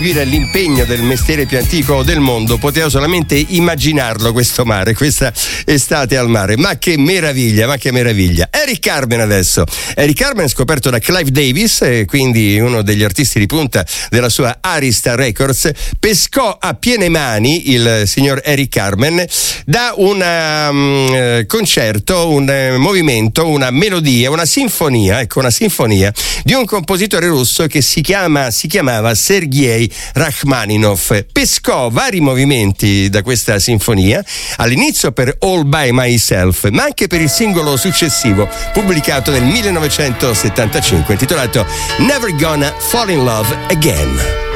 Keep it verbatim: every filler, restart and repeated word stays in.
L'impegno del mestiere più antico del mondo, potevo solamente immaginarlo questo mare, questa estate al mare. Ma che meraviglia, ma che meraviglia. Eric Carmen adesso. Eric Carmen, scoperto da Clive Davis, eh, quindi uno degli artisti di punta della sua Arista Records, pescò a piene mani il signor Eric Carmen da un um, concerto, un uh, movimento, una melodia, una sinfonia, ecco, una sinfonia di un compositore russo che si chiama, si chiamava Sergei Rachmaninov. Pescò vari movimenti da questa sinfonia, all'inizio per All by Myself, ma anche per il singolo successivo pubblicato nel millenovecentosettantacinque intitolato Never Gonna Fall in Love Again.